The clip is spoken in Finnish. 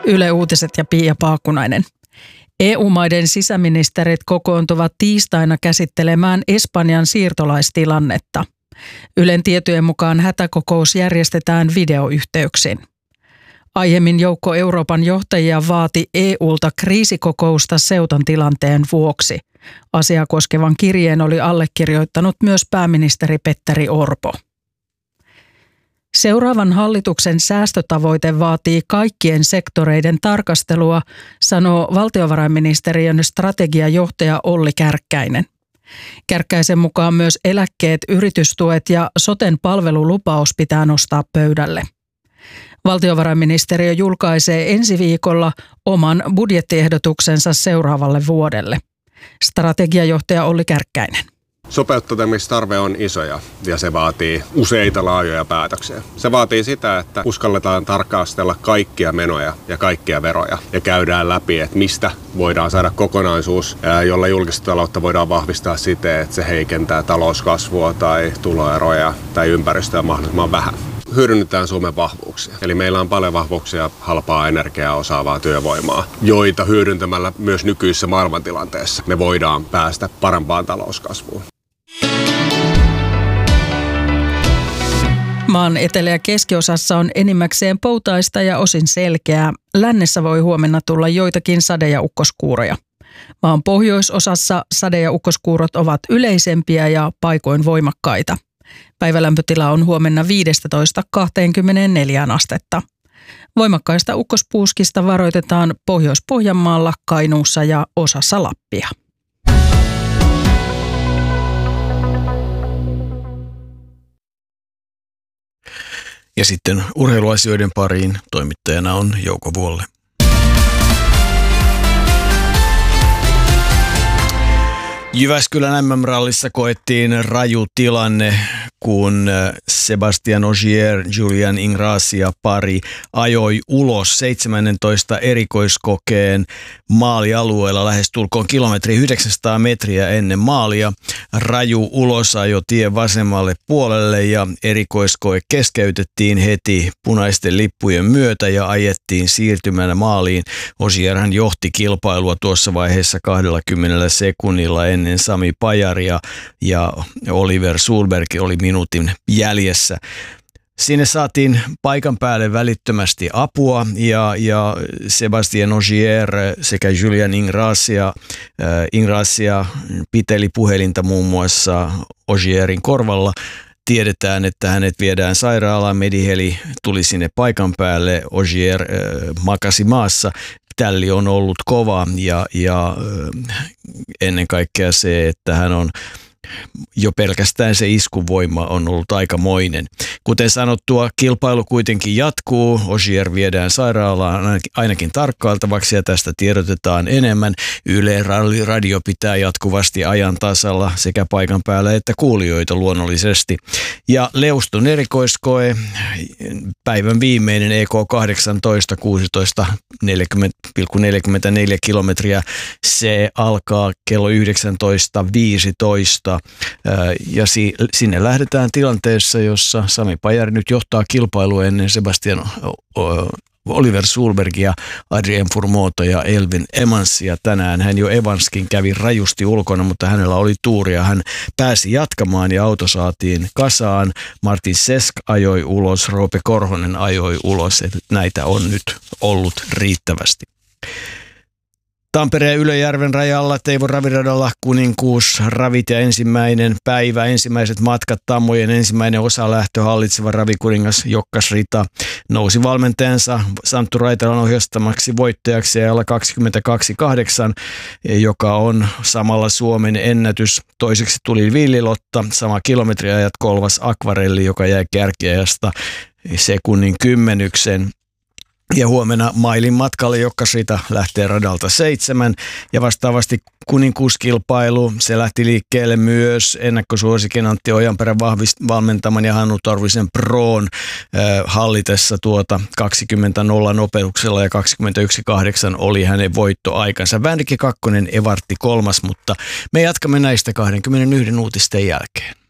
Yle Uutiset ja Pia Paakkunainen. EU-maiden sisäministerit kokoontuvat tiistaina käsittelemään Espanjan siirtolaistilannetta. Ylen tietojen mukaan hätäkokous järjestetään videoyhteyksin. Aiemmin joukko Euroopan johtajia vaati EUlta kriisikokousta Ceutan tilanteen vuoksi. Asiaa koskevan kirjeen oli allekirjoittanut myös pääministeri Petteri Orpo. Seuraavan hallituksen säästötavoite vaatii kaikkien sektoreiden tarkastelua, sanoo valtiovarainministeriön strategiajohtaja Olli Kärkkäinen. Kärkkäisen mukaan myös eläkkeet, yritystuet ja soten palvelulupaus pitää nostaa pöydälle. Valtiovarainministeriö julkaisee ensi viikolla oman budjettiehdotuksensa seuraavalle vuodelle. Strategiajohtaja Olli Kärkkäinen. Sopeuttamistarve on iso ja se vaatii useita laajoja päätöksiä. Se vaatii sitä, että uskalletaan tarkastella kaikkia menoja ja kaikkia veroja ja käydään läpi, että mistä voidaan saada kokonaisuus, jolla julkista taloutta voidaan vahvistaa siten, että se heikentää talouskasvua tai tuloeroja tai ympäristöä mahdollisimman vähän. Hyödynnetään Suomen vahvuuksia. Eli meillä on paljon vahvuuksia, halpaa energiaa, osaavaa työvoimaa, joita hyödyntämällä myös nykyisessä maailmantilanteessa me voidaan päästä parempaan talouskasvuun. Maan etelä- ja keskiosassa on enimmäkseen poutaista ja osin selkeää. Lännessä voi huomenna tulla joitakin sade- ja ukkoskuuroja. Maan pohjoisosassa sade- ja ukkoskuurot ovat yleisempiä ja paikoin voimakkaita. Päivälämpötila on huomenna 15–24 astetta. Voimakkaista ukkospuuskista varoitetaan Pohjois-Pohjanmaalla, Kainuussa ja osassa Lappia. Ja sitten urheiluasioiden pariin toimittajana on Jouko Vuolle. Jyväskylän MM-rallissa koettiin raju tilanne, kun Sébastien Ogier, Julian Ingrassia pari ajoi ulos 17 erikoiskokeen maalialueella lähestulkoon kilometri 900 metriä ennen maalia. Raju ulosajo tie vasemmalle puolelle ja erikoiskoe keskeytettiin heti punaisten lippujen myötä ja ajettiin siirtymällä maaliin. Ogierhan johti kilpailua tuossa vaiheessa 20 sekunnilla ennen Sami Pajaria ja Oliver Sulberg oli minuutin jäljessä. Sinne saatiin paikan päälle välittömästi apua ja Sébastien Ogier sekä Julian Ingrassia piteli puhelinta muun muassa Ogierin korvalla. Tiedetään, että hänet viedään sairaalaan. Mediheli tuli sinne paikan päälle. Ogier makasi maassa. Tälli on ollut kova ja ennen kaikkea se, että hän on jo pelkästään se iskuvoima on ollut aikamoinen. Kuten sanottua, kilpailu kuitenkin jatkuu. Ogier viedään sairaalaan ainakin tarkkailtavaksi ja tästä tiedotetaan enemmän. Yle Radio pitää jatkuvasti ajan tasalla sekä paikan päällä että kuulijoita luonnollisesti. Ja Leuston erikoiskoe, päivän viimeinen EK18, 16,44 kilometriä. Se alkaa kello 19.15. Ja sinne lähdetään tilanteessa, jossa Sami Pajari nyt johtaa kilpailua ennen Oliver Sulbergia, Adrien Furmota ja Elvin Evansia. Tänään hän jo Evanskin kävi rajusti ulkona, mutta hänellä oli tuuria. Hän pääsi jatkamaan ja auto saatiin kasaan. Martin Sesk ajoi ulos, Roope Korhonen ajoi ulos. Näitä on nyt ollut riittävästi. Tampereen Ylöjärven rajalla Teivo raviradalla Kuninkuus ravit ja ensimmäinen päivä, ensimmäiset matkat Tammojen ensimmäinen osalähtö hallitseva ravikuningas Jokkas Rita nousi valmentajansa Santtu Raitalan ohjastamaksi voittajaksi ajalla 22.8, joka on samalla Suomen ennätys. Toiseksi tuli Villilotta, sama kilometriajat, kolmas Akvarelli, joka jäi kärkiajasta sekunnin kymmenyksen. Ja huomenna mailin matkalle Jokkas Rita lähtee radalta 7 ja vastaavasti kuninkuuskilpailu. Se lähti liikkeelle myös ennakkosuosikin Antti Ojanperän valmentaman ja Hannu Torvisen Proon hallitessa tuota 20.0 nopeuksella ja 21.8 oli hänen voittoaikansa. Vänrikki 2, Evartti 3, mutta me jatkamme näistä 21 uutisten jälkeen.